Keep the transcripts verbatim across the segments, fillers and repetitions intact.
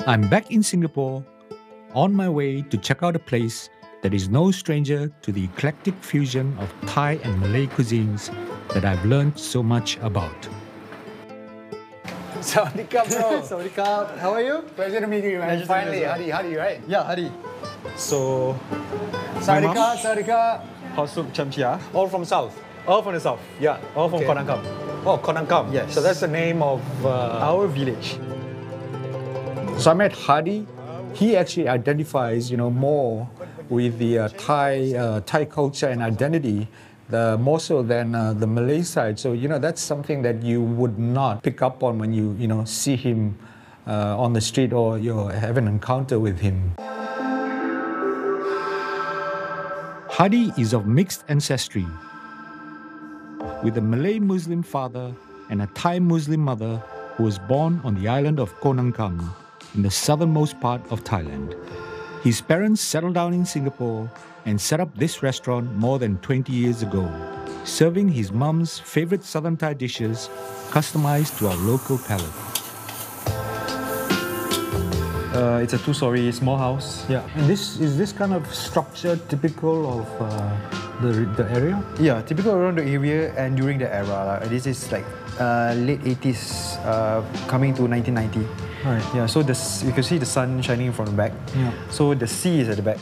I'm back in Singapore, on my way to check out a place that is no stranger to the eclectic fusion of Thai and Malay cuisines that I've learned so much about. Sawadee-krap, bro. Sawadee-krap. How are you? Pleasure to meet you, man. Pleasure to meet Finally, you, sir. Hadi, Hadi, right? Yeah, Hadi. So, Sawadee-krap, Sawadee-krap. hot soup cham chia. All from South. All from the south. Yeah, all from Okay. Koh Nang Kam. Oh, Koh Nang Kam. Yes. So that's the name of... Uh... Our village. So I met Hadi. He actually identifies, you know, more with the uh, Thai uh, Thai culture and identity, the more so than uh, the Malay side. So you know that's something that you would not pick up on when you you know see him uh, on the street or you know, have an encounter with him. Hadi is of mixed ancestry, with a Malay Muslim father and a Thai Muslim mother who was born on the island of Koh Nang Kam, in the southernmost part of Thailand. His parents settled down in Singapore and set up this restaurant more than twenty years ago, serving his mum's favorite southern Thai dishes customized to our local palate. Uh, it's a two-story small house. Yeah, and this is this kind of structure typical of uh, the the area? Yeah, typical around the area and during the era. Uh, this is like uh, late eighties, uh, coming to nineteen ninety. Right. Yeah, so the, you can see the sun shining from the back. Yeah. So the sea is at the back.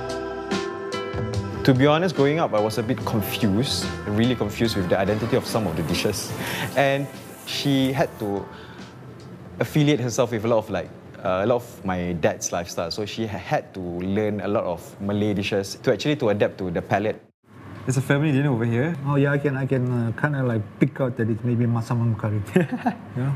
To be honest, growing up, I was a bit confused, really confused with the identity of some of the dishes. And she had to affiliate herself with a lot of like, uh, a lot of my dad's lifestyle. So she had to learn a lot of Malay dishes to actually to adapt to the palate. There's a family dinner over here. Oh yeah, I can I can uh, kind of like pick out that it's maybe Masaman curry. Yeah.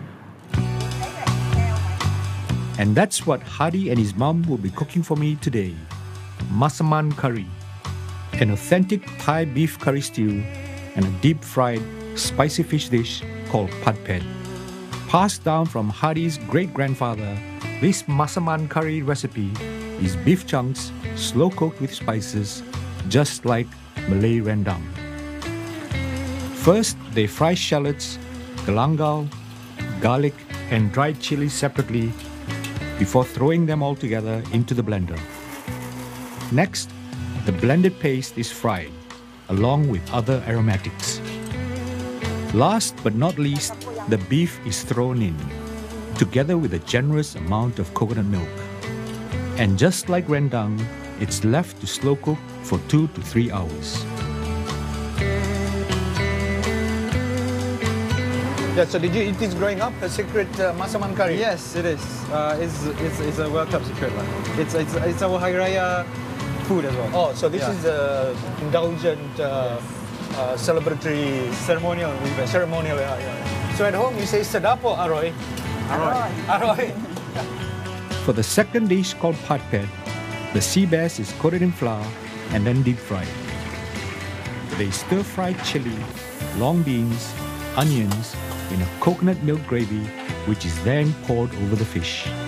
And that's what Hadi and his mum will be cooking for me today. Masaman curry, an authentic Thai beef curry stew, and a deep-fried spicy fish dish called pad ped. Passed down from Hadi's great-grandfather, this Masaman curry recipe is beef chunks slow-cooked with spices, just like Malay rendang. First, they fry shallots, galangal, garlic, and dried chili separately before throwing them all together into the blender. Next, the blended paste is fried, along with other aromatics. Last but not least, the beef is thrown in, together with a generous amount of coconut milk. And just like rendang, it's left to slow cook for two to three hours. Yeah, so did you eat this growing up, a secret uh, Masaman curry? Yes, it is. Uh, it's, it's, it's a well-kept secret. It's, it's, it's our Hari Raya food as well. Oh, so this Yeah. is a indulgent, uh, uh, celebratory, Ceremonial event. ceremonial. Yeah, yeah. So at home you say sedap or aroy? Aroy. Aroy. For the second dish called pad ped, the sea bass is coated in flour and then deep fried. They stir-fry chili, long beans, onions in a coconut milk gravy, which is then poured over the fish.